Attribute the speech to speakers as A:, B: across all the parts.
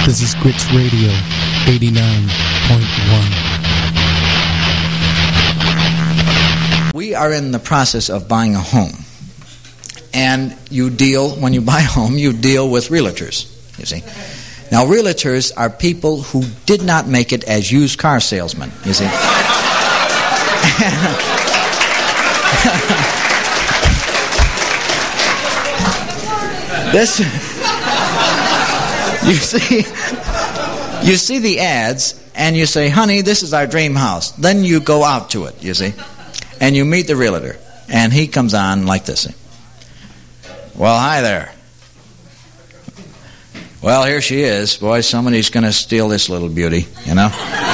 A: This is Grits Radio 89.1.
B: We are in the process of buying a home. And when you buy a home, you deal with realtors, you see. Now, realtors are people who did not make it as used car salesmen, you see. This, you see the ads, and you say, honey, this is our dream house. Then you go out to it, you see, and you meet the realtor, and he comes on like this. Well, hi there. Well, here she is. Boy, somebody's going to steal this little beauty, you know.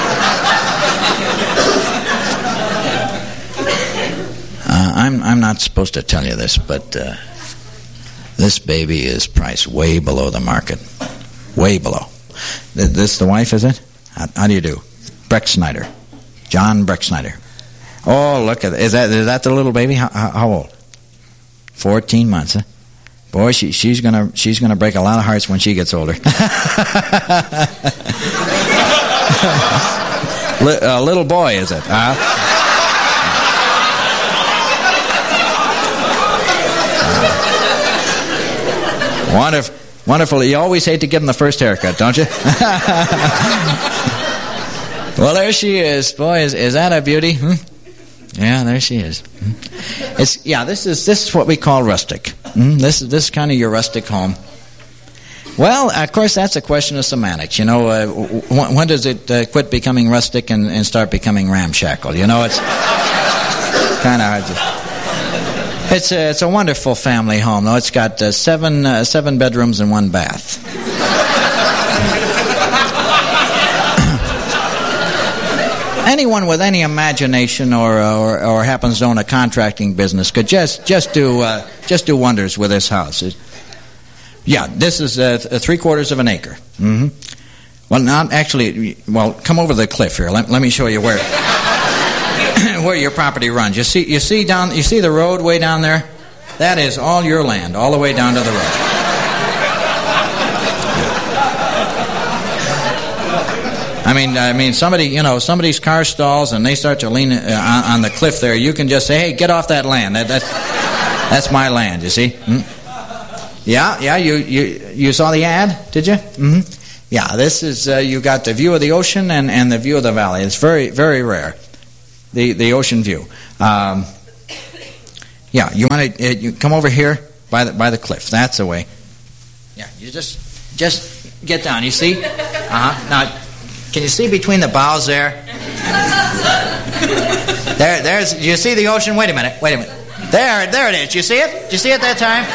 B: I'm not supposed to tell you this, but this baby is priced way below the market. Way below. This the wife, is it? How do you do? Breck Snyder. John Breck Snyder. Oh, look at it. Is that the little baby? How old? 14 months, huh? Boy, she's gonna break a lot of hearts when she gets older. Little boy, is it? Wonderful. You always hate to give him the first haircut, don't you? Well, there she is. Boy, is that a beauty? Yeah, there she is. This is what we call rustic. This is kind of your rustic home. Well, of course, that's a question of semantics. You know, when does it quit becoming rustic and start becoming ramshackle? You know, it's kind of hard to... It's a wonderful family home, though. It's got seven bedrooms and 1 bath. Anyone with any imagination or happens to own a contracting business could just do wonders with this house. This is 3/4 of an acre. Mm-hmm. Well, not actually. Well, come over the cliff here. Let me show you where where your property runs. You see the road way down there? That is all your land, all the way down to the road. I mean, somebody's car stalls and they start to lean on the cliff there. You can just say, "Hey, get off that land. That's my land." You see? Mm-hmm. Yeah. You saw the ad, did you? Mm-hmm. Yeah. This is you got the view of the ocean and the view of the valley. It's very, very rare. The ocean view. You want to you come over here by the cliff. That's the way. Yeah. You just get down. You see? Now. Can you see between the boughs there? There's. You see the ocean? Wait a minute. There it is. You see it? Did you see it that time?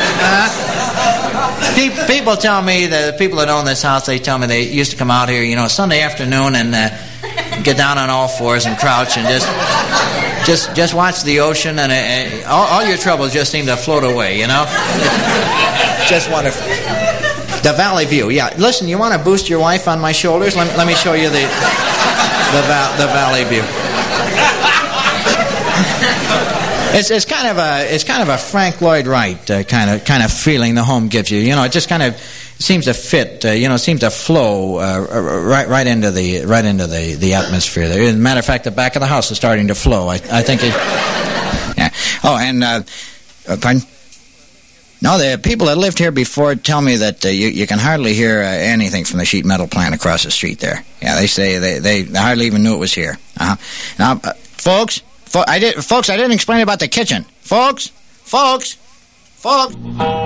B: People tell me, the people that own this house, they tell me they used to come out here, Sunday afternoon and get down on all fours and crouch and just watch the ocean, and all your troubles just seem to float away. Just wonderful. The valley view, yeah. Listen, you want to boost your wife on my shoulders? Let me show you the valley view. It's kind of a Frank Lloyd Wright kind of feeling the home gives you. It just kind of seems to fit. Seems to flow right into the atmosphere there. As a matter of fact, the back of the house is starting to flow. I think it. Yeah. Oh, and pardon. No, the people that lived here before tell me that you can hardly hear anything from the sheet metal plant across the street there. Yeah, they say they hardly even knew it was here. Now, folks, I didn't explain about the kitchen. Folks.